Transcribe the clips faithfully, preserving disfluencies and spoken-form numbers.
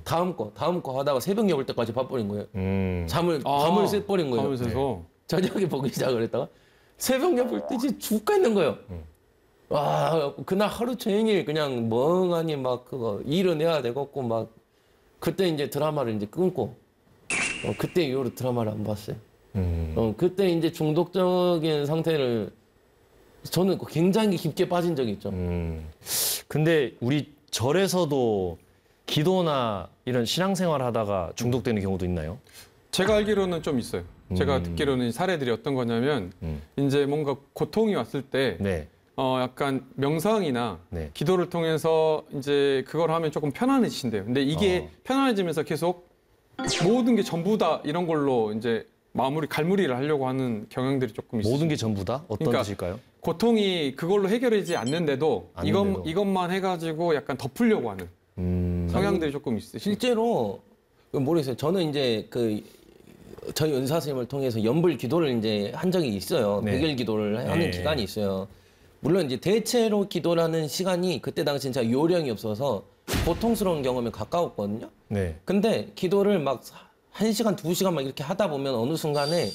다음 거, 다음 거 하다가 새벽 여덟 때까지 봐버린 거예요. 음. 잠을, 아, 밤을 새버린 거예요. 밤을 새서. 저녁에 보기 시작을 했다가 새벽 여덟 때지 죽겠는 거예요. 음. 와, 그날 하루 종일 그냥 멍하니 막 그거 일은 해야 되겠고 막 그때 이제 드라마를 이제 끊고 어, 그때 이후로 드라마를 안 봤어요. 음. 어, 그때 이제 중독적인 상태를 저는 굉장히 깊게 빠진 적이 있죠. 음. 근데 우리 절에서도 기도나 이런 신앙생활 하다가 중독되는 경우도 있나요? 제가 알기로는 좀 있어요. 제가 음. 듣기로는 사례들이 어떤 거냐면 음. 이제 뭔가 고통이 왔을 때 네. 어 약간 명상이나 네. 기도를 통해서 이제 그걸 하면 조금 편안해지신대요. 근데 이게 어. 편안해지면서 계속 모든 게 전부다 이런 걸로 이제 마무리 갈무리를 하려고 하는 경향들이 조금 있어요. 모든 게 전부다? 어떤 그러니까 뜻일까요? 고통이 그걸로 해결되지 않는데도, 않는데도. 이것, 이것만 해가지고 약간 덮으려고 하는 음. 성향들이 조금 있어요. 실제로 모르겠어요. 저는 이제 그 저희 은사 선생님을 통해서 연불 기도를 이제 한 적이 있어요. 네. 백일 기도를 하는 네. 기간이 있어요. 물론 이제 대체로 기도를 하는 시간이 그때 당시 진짜 요령이 없어서 고통스러운 경험에 가까웠거든요. 네. 근데 기도를 막 한 시간, 두 시간 막 이렇게 하다 보면 어느 순간에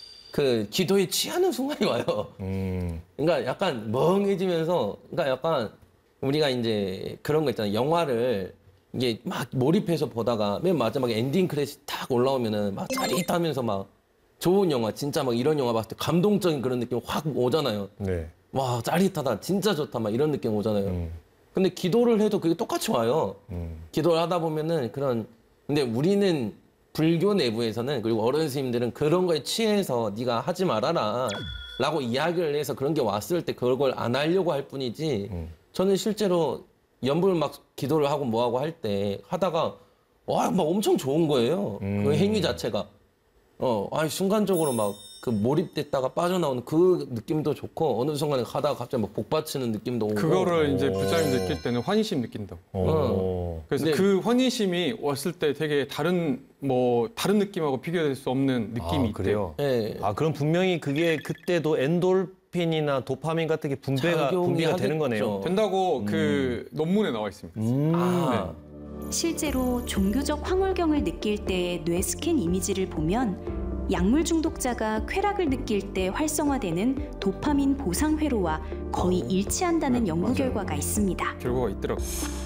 그 기도에 취하는 순간이 와요. 음. 그러니까 약간 멍해지면서, 그러니까 약간 우리가 이제 그런 거 있잖아요. 영화를 이게 막 몰입해서 보다가 맨 마지막에 엔딩 크레딧 탁 올라오면은 막 짜릿하면서 막 좋은 영화, 진짜 막 이런 영화 봤을 때 감동적인 그런 느낌 확 오잖아요. 네. 와, 짜릿하다, 진짜 좋다, 막 이런 느낌 오잖아요. 음. 근데 기도를 해도 그게 똑같이 와요. 음. 기도를 하다 보면은 그런, 근데 우리는 불교 내부에서는 그리고 어른 스님들은 그런 거에 취해서 네가 하지 말아라 라고 이야기를 해서 그런 게 왔을 때 그걸 안 하려고 할 뿐이지 음. 저는 실제로 연불 막 기도를 하고 뭐하고 할 때 하다가 와, 막 엄청 좋은 거예요. 음. 그 행위 자체가. 어, 아, 순간적으로 막 그 몰입됐다가 빠져나오는 그 느낌도 좋고 어느 순간에 가다가 갑자기 막 복받치는 느낌도 오고. 그거를 이제 부처님 느낄 때는 환희심 느낀다고. 어. 그래서 근데, 그 환희심이 왔을 때 되게 다른 뭐 다른 느낌하고 비교될 수 없는 느낌이 아, 그래요? 있대요. 네. 아, 그럼 분명히 그게 그때도 엔돌핀이나 도파민 같은 게 분배가 분비가 되는 거네요. 된다고 음. 그 논문에 나와 있습니다. 음. 아. 네. 실제로 종교적 황홀경을 느낄 때의 뇌 스캔 이미지를 보면 약물 중독자가 쾌락을 느낄 때 활성화되는 도파민 보상 회로와 거의 일치한다는 네, 연구 맞아요. 결과가 있습니다. 결과가 있더라고요.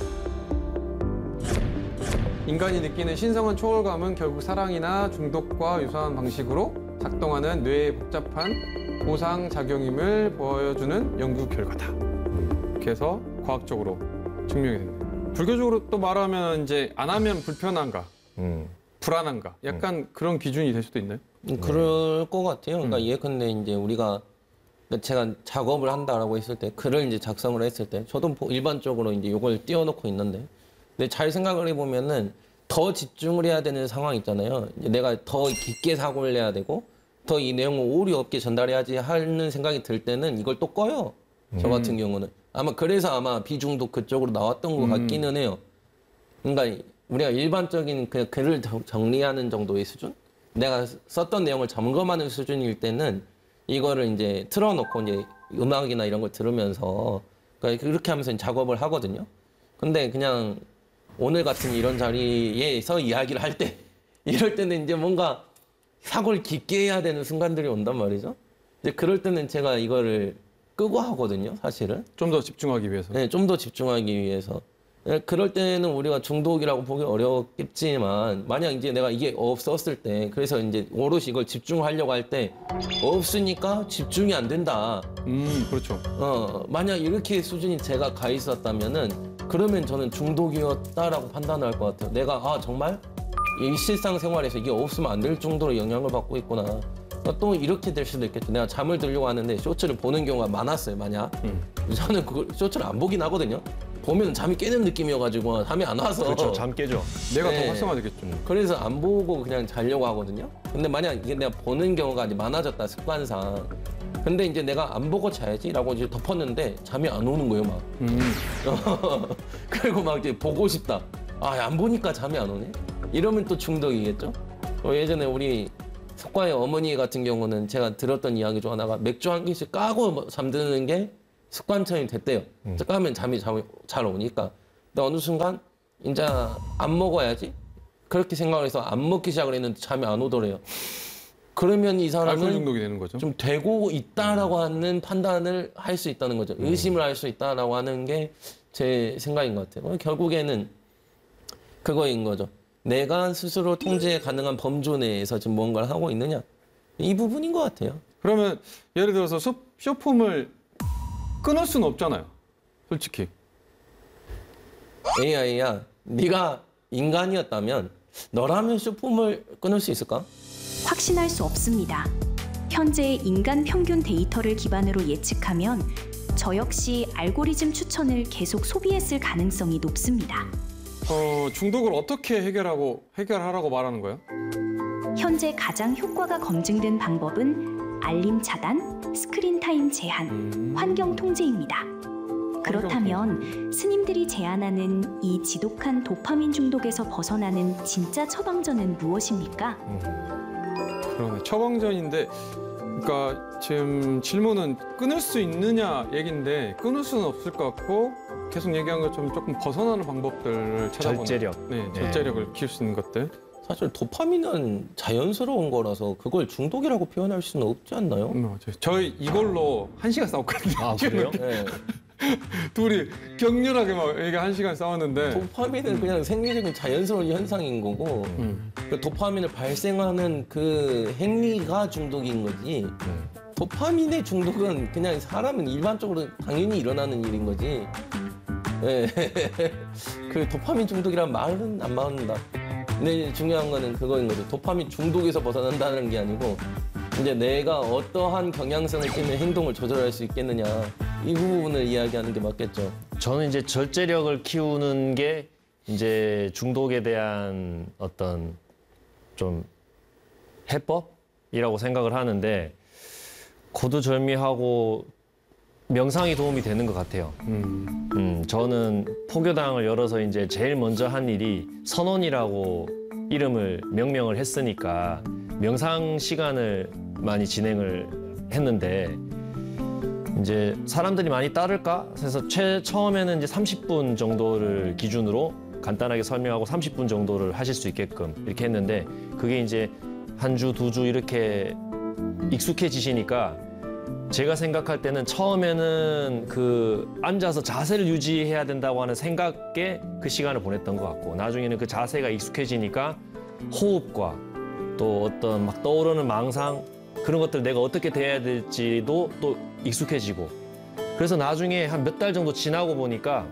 인간이 느끼는 신성한 초월감은 결국 사랑이나 중독과 유사한 방식으로 작동하는 뇌의 복잡한 보상작용임을 보여주는 연구 결과다. 그래서 과학적으로 증명이 됩니다. 불교적으로 또 말하면 이제 안 하면 불편한가? 음. 불안한가? 약간 음. 그런 기준이 될 수도 있나요? 음, 그럴 것 같아요. 그러니까 음. 예컨대 이제 우리가 제가 작업을 한다라고 했을 때 글을 이제 작성을 했을 때 저도 일반적으로 이제 이걸 띄워놓고 있는데 근데 잘 생각을 해보면은 더 집중을 해야 되는 상황 있잖아요. 이제 내가 더 깊게 사고를 해야 되고 더 이 내용을 오류 없게 전달해야지 하는 생각이 들 때는 이걸 또 꺼요. 음. 저 같은 경우는 아마 그래서 아마 비중독 그쪽으로 나왔던 것 음. 같기는 해요. 그러니까 우리가 일반적인 그 글을 정리하는 정도의 수준? 내가 썼던 내용을 점검하는 수준일 때는 이거를 이제 틀어놓고 이제 음악이나 이런 걸 들으면서 그러니까 그렇게 하면서 작업을 하거든요. 근데 그냥 오늘 같은 이런 자리에서 이야기를 할 때 이럴 때는 이제 뭔가 사고를 깊게 해야 되는 순간들이 온단 말이죠. 이제 그럴 때는 제가 이거를 끄고 하거든요, 사실은. 좀 더 집중하기 위해서. 네, 좀 더 집중하기 위해서. 그럴 때는 우리가 중독이라고 보기 어렵겠지만 만약 이제 내가 이게 없었을 때 그래서 이제 오롯이 이걸 집중하려고 할 때 없으니까 집중이 안 된다. 음, 그렇죠. 어, 만약 이렇게 수준이 제가 가 있었다면은 그러면 저는 중독이었다라고 판단을 할 것 같아요. 내가 아 정말 이 실상생활에서 이게 없으면 안 될 정도로 영향을 받고 있구나. 또 이렇게 될 수도 있겠죠. 내가 잠을 들려고 하는데 쇼츠를 보는 경우가 많았어요, 만약. 음. 저는 그걸 쇼츠를 안 보긴 하거든요. 보면 잠이 깨는 느낌이어가지고 잠이 안 와서. 그렇죠, 잠 깨죠. 내가 네. 더 활성화되겠죠. 그래서 안 보고 그냥 자려고 하거든요. 근데 만약 이게 내가 보는 경우가 이제 많아졌다, 습관상. 근데 이제 내가 안 보고 자야지라고 이제 덮었는데 잠이 안 오는 거예요, 막. 음. 그리고 막 이제 보고 싶다. 아, 안 보니까 잠이 안 오네? 이러면 또 중독이겠죠? 어, 예전에 우리 석과의 어머니 같은 경우는 제가 들었던 이야기 중 하나가 맥주 한 개씩 까고 잠드는 게 습관처럼 됐대요. 음. 까면 잠이 잘 오니까. 근데 어느 순간 이제 안 먹어야지 그렇게 생각을 해서 안 먹기 시작을 했는데 잠이 안 오더래요. 그러면 이 알코올 사람은 중독이 되는 거죠. 좀 되고 있다라고 하는 판단을 할 수 있다는 거죠. 의심을 할 수 있다라고 하는 게 제 생각인 것 같아요. 결국에는 그거인 거죠. 내가 스스로 통제 가능한 범주 내에서 지금 뭔가를 하고 있느냐 이 부분인 것 같아요. 그러면 예를 들어서 쇼, 쇼폼을 끊을 수는 없잖아요. 솔직히. 에이아이야, 네가 인간이었다면 너라면 쇼폼을 끊을 수 있을까? 확신할 수 없습니다. 현재 인간 평균 데이터를 기반으로 예측하면 저 역시 알고리즘 추천을 계속 소비했을 가능성이 높습니다. 어, 중독을 어떻게 해결하고 해결하라고 말하는 거예요? 현재 가장 효과가 검증된 방법은 알림 차단, 스크린 타임 제한, 음. 환경 통제입니다. 그렇다면 스님들이 제안하는 이 지독한 도파민 중독에서 벗어나는 진짜 처방전은 무엇입니까? 그러네. 처방전인데, 그러니까 지금 질문은 끊을 수 있느냐 얘긴데 끊을 수는 없을 것 같고 계속 얘기한 것처럼 조금 벗어나는 방법들을 찾아보는. 절제력. 네, 절제력을 키울 수 있는 것들. 사실 도파민은 자연스러운 거라서 그걸 중독이라고 표현할 수는 없지 않나요? 음, 맞아요. 저희 이걸로 한 시간 싸웠거든요. 아, 그래요? 네. 둘이 격렬하게 막 얘기 한 시간 싸웠는데. 도파민은 그냥 생리적인 자연스러운 현상인 거고 음. 그 도파민을 발생하는 그 행위가 중독인 거지. 도파민의 중독은 그냥 사람은 일반적으로 당연히 일어나는 일인 거지. 네. 그 도파민 중독이란 말은 안 맞는다. 근데 중요한 거는 그거인 거죠. 도파민 중독에서 벗어난다는 게 아니고 이제 내가 어떠한 경향성을 띠는 행동을 조절할 수 있겠느냐 이 부분을 이야기하는 게 맞겠죠. 저는 이제 절제력을 키우는 게 이제 중독에 대한 어떤 좀 해법이라고 생각을 하는데 거두절미하고 명상이 도움이 되는 것 같아요. 음. 음, 저는 포교당을 열어서 이제 제일 먼저 한 일이 선원이라고 이름을 명명을 했으니까 명상 시간을 많이 진행을 했는데 이제 사람들이 많이 따를까? 그래서 최, 처음에는 이제 삼십 분 정도를 기준으로 간단하게 설명하고 삼십 분 정도를 하실 수 있게끔 이렇게 했는데 그게 이제 한 주, 두 주 이렇게 익숙해지시니까 제가 생각할 때는 처음에는 그 앉아서 자세를 유지해야 된다고 하는 생각에 그 시간을 보냈던 것 같고 나중에는 그 자세가 익숙해지니까 호흡과 또 어떤 막 떠오르는 망상 그런 것들 내가 어떻게 대해야 될지도 또 익숙해지고 그래서 나중에 한 몇 달 정도 지나고 보니까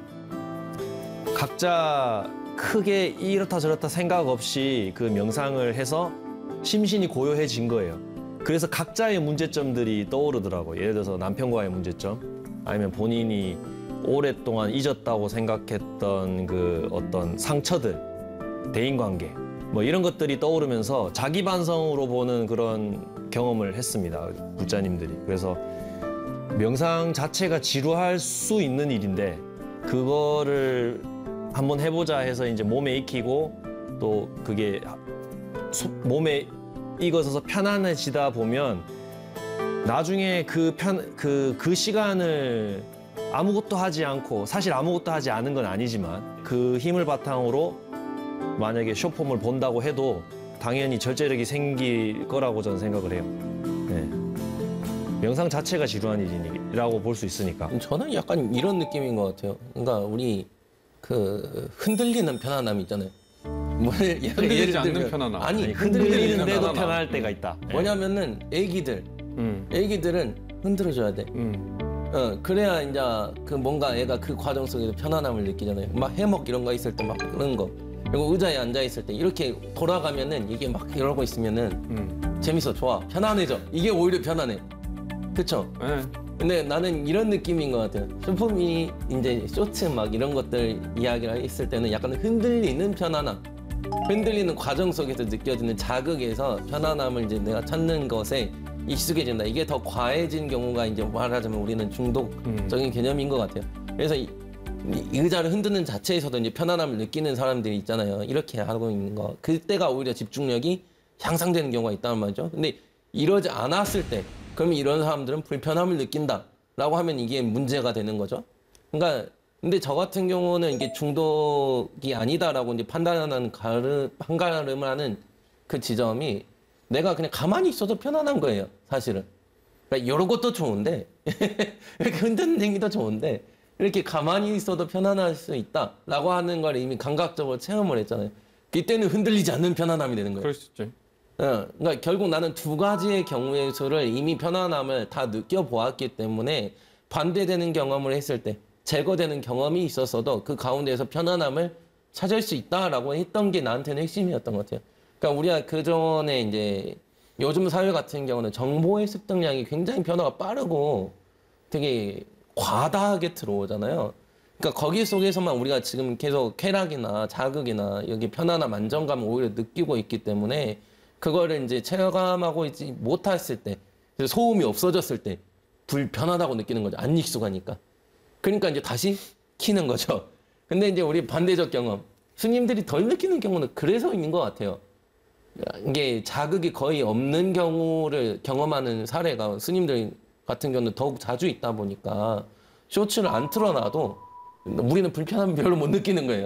각자 크게 이렇다 저렇다 생각 없이 그 명상을 해서 심신이 고요해진 거예요. 그래서 각자의 문제점들이 떠오르더라고요. 예를 들어서 남편과의 문제점 아니면 본인이 오랫동안 잊었다고 생각했던 그 어떤 상처들, 대인관계 뭐 이런 것들이 떠오르면서 자기 반성으로 보는 그런 경험을 했습니다. 불자님들이. 그래서 명상 자체가 지루할 수 있는 일인데 그거를 한번 해보자 해서 이제 몸에 익히고 또 그게 몸에 익어서 편안해지다 보면 나중에 그 편, 그, 그 시간을 아무것도 하지 않고 사실 아무것도 하지 않은 건 아니지만 그 힘을 바탕으로 만약에 쇼폼을 본다고 해도 당연히 절제력이 생길 거라고 저는 생각을 해요. 네. 명상 자체가 지루한 일이라고 볼 수 있으니까. 저는 약간 이런 느낌인 것 같아요. 그러니까 우리 그 흔들리는 편안함 있잖아요. 뭐 예를, 흔들리지 예를 않는 들면- 편안함. 아니, 아니, 흔들리는데도 흔들리는데도 편안함. 편할 때가 있다. 네. 뭐냐면은 애기들, 음. 애기들은 흔들어줘야 돼. 음. 어, 그래야 이제 그 뭔가 애가 그 과정 속에서 편안함을 느끼잖아요. 막 해먹 이런 거 있을 때 막 그런 거. 그리고 의자에 앉아 있을 때 이렇게 돌아가면은 이게 막 이러고 있으면은 음. 재밌어, 좋아, 편안해져. 이게 오히려 편안해. 그쵸? 네. 근데 나는 이런 느낌인 것 같아요. 쇼폼이 이제 쇼츠 막 이런 것들 이야기를 했을 때는 약간 흔들리는 편안함. 흔들리는 과정 속에서 느껴지는 자극에서 편안함을 이제 내가 찾는 것에 익숙해진다. 이게 더 과해진 경우가 이제 말하자면 우리는 중독적인 음. 개념인 것 같아요. 그래서 이, 이 의자를 흔드는 자체에서도 이제 편안함을 느끼는 사람들이 있잖아요. 이렇게 하고 있는 거. 그때가 오히려 집중력이 향상되는 경우가 있다는 말이죠. 근데 이러지 않았을 때, 그럼 이런 사람들은 불편함을 느낀다라고 하면 이게 문제가 되는 거죠. 그러니까 근데 저 같은 경우는 이게 중독이 아니다라고 이제 판단하는 가름, 판가름을 하는 그 지점이 내가 그냥 가만히 있어도 편안한 거예요, 사실은. 그러니까 이런 것도 좋은데, 이렇게 흔드는 행위도 좋은데, 이렇게 가만히 있어도 편안할 수 있다라고 하는 걸 이미 감각적으로 체험을 했잖아요. 이때는 흔들리지 않는 편안함이 되는 거예요. 그럴 수 있죠. 어, 그러니까 결국 나는 두 가지의 경우의 수를 이미 편안함을 다 느껴보았기 때문에 반대되는 경험을 했을 때 제거되는 경험이 있었어도 그 가운데에서 편안함을 찾을 수 있다라고 했던 게 나한테는 핵심이었던 것 같아요. 그러니까 우리가 그전에 이제 요즘 사회 같은 경우는 정보의 습득량이 굉장히 변화가 빠르고 되게 과다하게 들어오잖아요. 그러니까 거기 속에서만 우리가 지금 계속 쾌락이나 자극이나 여기 편안함, 안정감을 오히려 느끼고 있기 때문에 그거를 이제 체감하고 있지 못했을 때, 소음이 없어졌을 때 불편하다고 느끼는 거죠. 안 익숙하니까. 그러니까 이제 다시 키는 거죠. 근데 이제 우리 반대적 경험, 스님들이 덜 느끼는 경우는 그래서 있는 것 같아요. 이게 자극이 거의 없는 경우를 경험하는 사례가 스님들 같은 경우는 더욱 자주 있다 보니까 쇼츠를 안 틀어놔도 우리는 불편함을 별로 못 느끼는 거예요.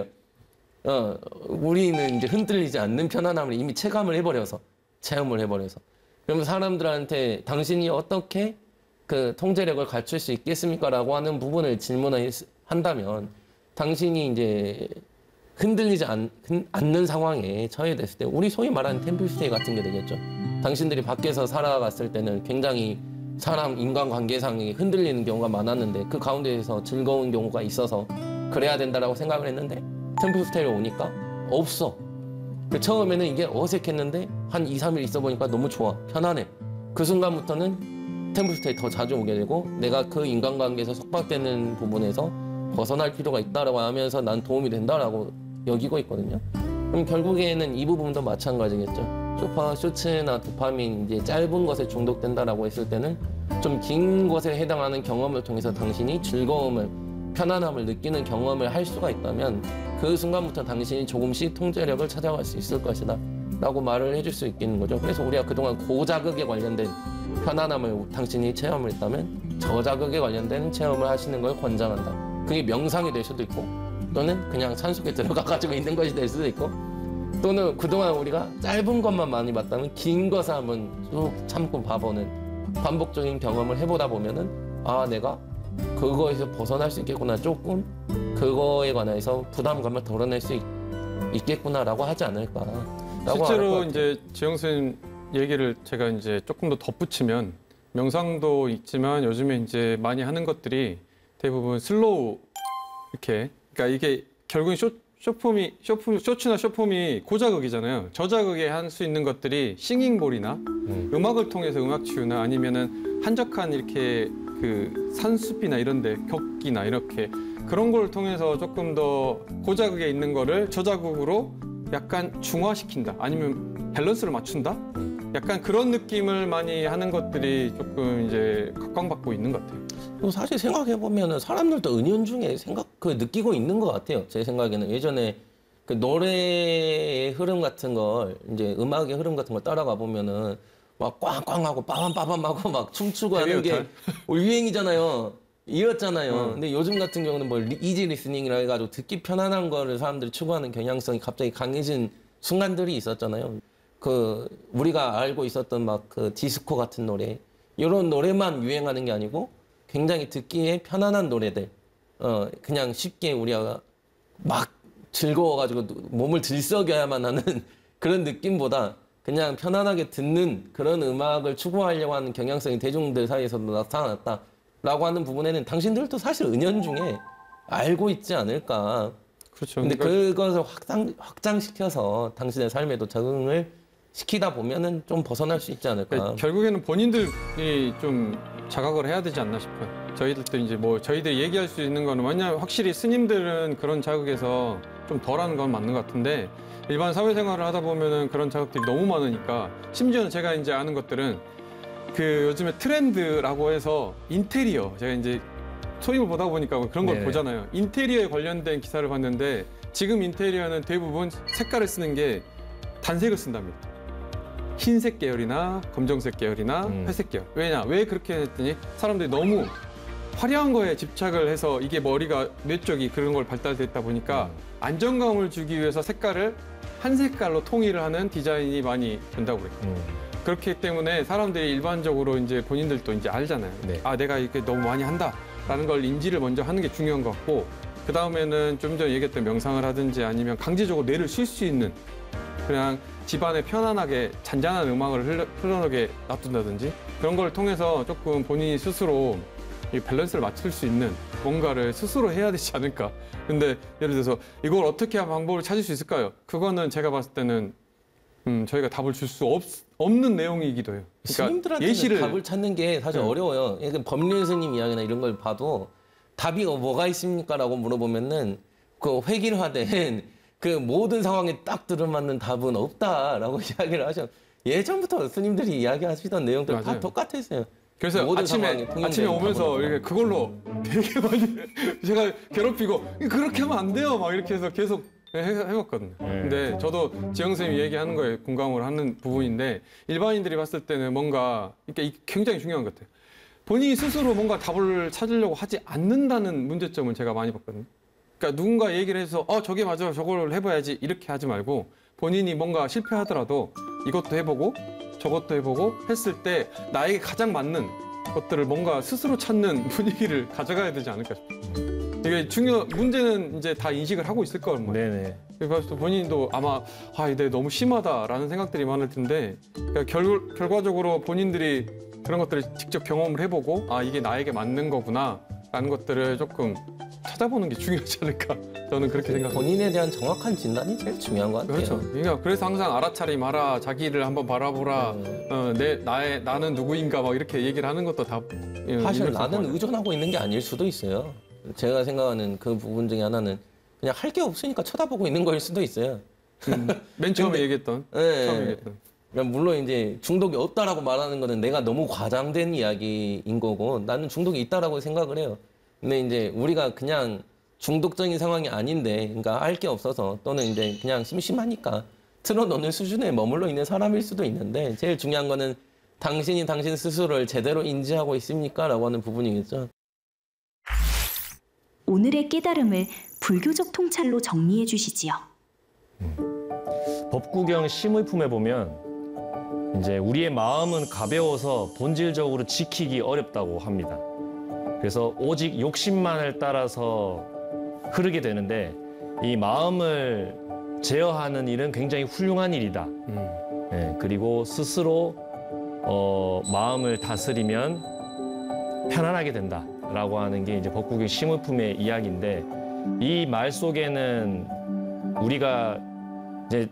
어, 우리는 이제 흔들리지 않는 편안함을 이미 체감을 해버려서, 체험을 해버려서. 그러면 사람들한테 당신이 어떻게 그 통제력을 갖출 수 있겠습니까? 라고 하는 부분을 질문을 한다면 당신이 이제 흔들리지 않, 않는 상황에 처해 됐을 때 우리 소위 말하는 템플스테이 같은 게 되겠죠. 당신들이 밖에서 살아갔을 때는 굉장히 사람 인간관계상이 흔들리는 경우가 많았는데 그 가운데에서 즐거운 경우가 있어서 그래야 된다라고 생각을 했는데 템플스테이로 오니까 없어. 그 처음에는 이게 어색했는데 한 이, 삼 일 있어 보니까 너무 좋아. 편안해. 그 순간부터는 템플스테이 더 자주 오게 되고 내가 그 인간관계에서 속박되는 부분에서 벗어날 필요가 있다라고 하면서 난 도움이 된다라고 여기고 있거든요. 그럼 결국에는 이 부분도 마찬가지겠죠. 쇼파, 쇼츠나 도파민 이제 짧은 것에 중독된다라고 했을 때는 좀 긴 것에 해당하는 경험을 통해서 당신이 즐거움을, 편안함을 느끼는 경험을 할 수가 있다면 그 순간부터 당신이 조금씩 통제력을 찾아갈 수 있을 것이다 라고 말을 해줄 수 있겠는 거죠. 그래서 우리가 그동안 고자극에 관련된 편안함을 당신이 체험을 했다면 저자극에 관련된 체험을 하시는 걸 권장한다. 그게 명상이 될 수도 있고 또는 그냥 산속에 들어가 가지고 있는 것이 될 수도 있고 또는 그동안 우리가 짧은 것만 많이 봤다면 긴 것을 한번 쭉 참고 봐보는 반복적인 경험을 해보다 보면은 아 내가 그거에서 벗어날 수 있겠구나, 조금 그거에 관해서 부담감을 덜어낼 수 있, 있겠구나라고 하지 않을까. 실제로 이제 지영 선생님 얘기를 제가 이제 조금 더 덧붙이면 명상도 있지만 요즘에 이제 많이 하는 것들이 대부분 슬로우 이렇게, 그러니까 이게 결국엔 쇼 쇼폼이 쇼폼 쇼츠나 쇼폼이 고자극이잖아요. 저자극에 할 수 있는 것들이 싱잉볼이나 음. 음악을 통해서 음악 치유나 아니면은 한적한 이렇게 그 산숲이나 이런데 격기나 이렇게 그런 걸 통해서 조금 더 고자극에 있는 거를 저자극으로 약간 중화시킨다. 아니면 밸런스를 맞춘다. 약간 그런 느낌을 많이 하는 것들이 조금 이제 각광받고 있는 것 같아요. 그리고 사실 생각해 보면은 사람들도 은연중에 생각 그 느끼고 있는 것 같아요. 제 생각에는 예전에 그 노래의 흐름 같은 걸 이제 음악의 흐름 같은 걸 따라가 보면은 막 꽝꽝하고 빠밤빠밤하고 막 춤추고 하는 게 유행이잖아요. 이었잖아요. 음. 근데 요즘 같은 경우는 뭐 이지 리스닝이라 해가지고 듣기 편안한 거를 사람들이 추구하는 경향성이 갑자기 강해진 순간들이 있었잖아요. 그 우리가 알고 있었던 막 그 디스코 같은 노래 이런 노래만 유행하는 게 아니고 굉장히 듣기에 편안한 노래들, 어 그냥 쉽게 우리가 막 즐거워가지고 몸을 들썩여야만 하는 그런 느낌보다 그냥 편안하게 듣는 그런 음악을 추구하려고 하는 경향성이 대중들 사이에서도 나타났다라고 하는 부분에는 당신들도 사실 은연중에 알고 있지 않을까. 그렇죠. 근데 그러니까... 그것을 확장 확장시켜서 당신의 삶에도 적응을 시키다 보면은 좀 벗어날 수 있지 않을까. 그러니까 결국에는 본인들이 좀 자각을 해야 되지 않나 싶어요. 저희들도 이제 뭐 저희들이 얘기할 수 있는 거는 왜냐하면 확실히 스님들은 그런 자극에서 좀 덜하는 건 맞는 것 같은데 일반 사회생활을 하다 보면은 그런 자극들이 너무 많으니까 심지어는 제가 이제 아는 것들은 그 요즘에 트렌드라고 해서 인테리어 제가 이제 소임을 보다 보니까 그런 걸 네네. 보잖아요. 인테리어에 관련된 기사를 봤는데 지금 인테리어는 대부분 색깔을 쓰는 게 단색을 쓴답니다. 흰색 계열이나 검정색 계열이나 음. 회색 계열. 왜냐? 왜 그렇게 했더니 사람들이 너무 화려한 거에 집착을 해서 이게 머리가 뇌 쪽이 그런 걸 발달됐다 보니까 안정감을 주기 위해서 색깔을 한 색깔로 통일을 하는 디자인이 많이 된다고 그래요. 음. 그렇기 때문에 사람들이 일반적으로 이제 본인들도 이제 알잖아요. 네. 아, 내가 이렇게 너무 많이 한다라는 걸 인지를 먼저 하는 게 중요한 것 같고, 그 다음에는 좀 전에 얘기했던 명상을 하든지 아니면 강제적으로 뇌를 쉴 수 있는 그냥 집안에 편안하게 잔잔한 음악을 흘러, 흘러나게 놔둔다든지 그런 걸 통해서 조금 본인이 스스로 이 밸런스를 맞출 수 있는 뭔가를 스스로 해야 되지 않을까. 근데 예를 들어서 이걸 어떻게 하면 방법을 찾을 수 있을까요? 그거는 제가 봤을 때는 음, 저희가 답을 줄 수 없는 내용이기도 해요. 그러니까 스님들한테는 예시를 답을 찾는 게 사실 네. 어려워요. 그러니까 법륜 스님 이야기나 이런 걸 봐도 답이 뭐가 있습니까라고 물어보면은 그 획일화된 그 모든 상황에 딱 들어맞는 답은 없다라고 이야기를 하셔. 예전부터 스님들이 이야기하시던 내용들 다 맞아요. 똑같았어요. 그래서 모든 아침에 상황에 통용되는 아침에 오면서 답은 이렇게 그걸로 되게 많이 제가 괴롭히고 그렇게 하면 안 돼요 막 이렇게 해서 계속 해, 해봤거든요. 근데 저도 지영 선생님이 얘기하는 거에 공감을 하는 부분인데 일반인들이 봤을 때는 뭔가 이게 굉장히 중요한 것 같아요. 본인이 스스로 뭔가 답을 찾으려고 하지 않는다는 문제점을 제가 많이 봤거든요. 그러니까 누군가 얘기를 해서 어 저게 맞아 저걸 해봐야지 이렇게 하지 말고 본인이 뭔가 실패하더라도 이것도 해보고 저것도 해보고 했을 때 나에게 가장 맞는 것들을 뭔가 스스로 찾는 분위기를 가져가야 되지 않을까 싶어요. 이게 중요 문제는 이제 다 인식을 하고 있을 거란 말이에요. 네네. 그래서 본인도 아마 아, 이게 너무 심하다라는 생각들이 많을 텐데 그러니까 결, 결과적으로 본인들이 그런 것들을 직접 경험을 해보고 아 이게 나에게 맞는 거구나라는 것들을 조금 찾아보는 게 중요하지 않을까 저는 그렇게 생각합니다. 본인에 대한 정확한 진단이 제일 중요한 것 같아요. 그렇죠. 그러니까 그래서 항상 알아차림하라, 자기를 한번 바라보라, 음. 어, 내 나의 나는 누구인가 막 이렇게 얘기를 하는 것도 다 예, 사실 이럴 수 나는 있고. 의존하고 있는 게 아닐 수도 있어요. 제가 생각하는 그 부분 중에 하나는 그냥 할 게 없으니까 쳐다보고 있는 거일 수도 있어요. 음, 맨 처음에 근데- 얘기했던 네. 처음에 얘기했던 그러니까 물론 이제 중독이 없다라고 말하는 거는 내가 너무 과장된 이야기인 거고 나는 중독이 있다라고 생각을 해요. 근데 이제 우리가 그냥 중독적인 상황이 아닌데, 그러니까 할 게 없어서 또는 이제 그냥 심심하니까 틀어놓는 수준에 머물러 있는 사람일 수도 있는데 제일 중요한 거는 당신이 당신 스스로를 제대로 인지하고 있습니까? 라고 하는 부분이겠죠. 오늘의 깨달음을 불교적 통찰로 정리해 주시지요. 법구경 심의품에 보면 이제 우리의 마음은 가벼워서 본질적으로 지키기 어렵다고 합니다. 그래서 오직 욕심만을 따라서 흐르게 되는데 이 마음을 제어하는 일은 굉장히 훌륭한 일이다. 음. 예, 그리고 스스로 어, 마음을 다스리면 편안하게 된다라고 하는 게 이제 법구경 심의품의 이야기인데 이 말 속에는 우리가 이제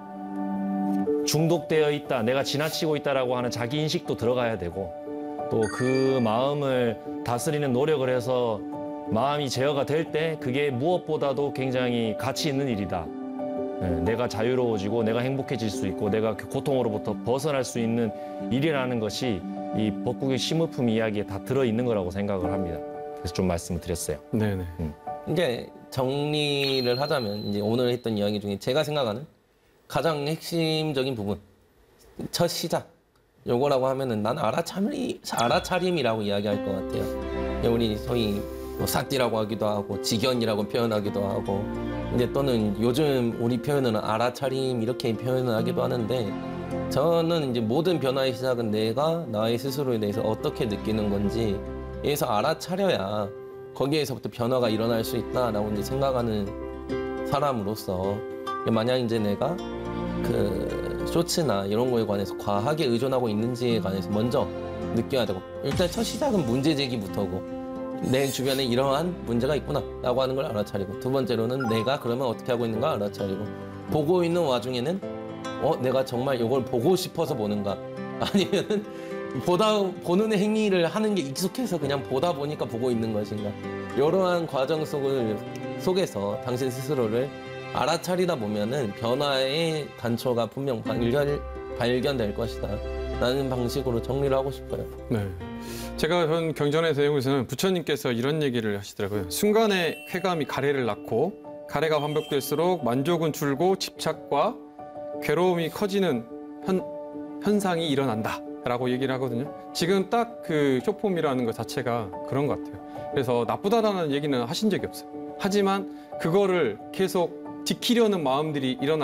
중독되어 있다, 내가 지나치고 있다라고 하는 자기 인식도 들어가야 되고 또 그 마음을 다스리는 노력을 해서 마음이 제어가 될 때 그게 무엇보다도 굉장히 가치 있는 일이다. 예, 내가 자유로워지고 내가 행복해질 수 있고 내가 그 고통으로부터 벗어날 수 있는 일이라는 것이 이 법국의 심의품 이야기에 다 들어있는 거라고 생각을 합니다. 그래서 좀 말씀을 드렸어요. 네네. 이제 정리를 하자면 이제 오늘 했던 이야기 중에 제가 생각하는 가장 핵심적인 부분, 첫 시작 요거라고 하면은 난 알아차림이 알아차림이라고 이야기할 것 같아요. 우리 소위 뭐 사띠라고 하기도 하고 직연이라고 표현하기도 하고 이제 또는 요즘 우리 표현은 알아차림 이렇게 표현을 하기도 하는데 저는 이제 모든 변화의 시작은 내가 나의 스스로에 대해서 어떻게 느끼는 건지 에서 알아차려야 거기에서부터 변화가 일어날 수 있다라고 이제 생각하는 사람으로서 만약 이제 내가 그 쇼츠나 이런 거에 관해서 과하게 의존하고 있는지에 관해서 먼저 느껴야 되고 일단 첫 시작은 문제 제기부터고 내 주변에 이러한 문제가 있구나 라고 하는 걸 알아차리고 두 번째로는 내가 그러면 어떻게 하고 있는가 알아차리고 보고 있는 와중에는 어 내가 정말 이걸 보고 싶어서 보는가 아니면은 보다 보는 행위를 하는 게 익숙해서 그냥 보다 보니까 보고 있는 것인가 이러한 과정 속을 속에서 당신 스스로를 알아차리다 보면은 변화의 단초가 분명 발견 발견될 것이다 라는 방식으로 정리를 하고 싶어요. 네. 제가 본 경전의 내용에서는 부처님께서 이런 얘기를 하시더라고요. 순간의 쾌감이 가래를 낳고 가래가 반복될수록 만족은 줄고 집착과 괴로움이 커지는 현, 현상이 일어난다. 나쁘다라고 얘기를 하거든요. 지금 딱 그 쇼폼이라는 것 자체가 그런 것 같아요. 그래서 나쁘다라는 얘기는 하신 적이 없어요. 하지만 그거를 계속 지키려는 마음들이 일어나